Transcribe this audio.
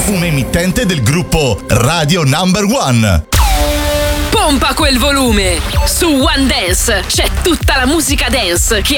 un'emittente del gruppo Radio Number One. Pompa quel volume! Su One Dance c'è tutta la musica dance che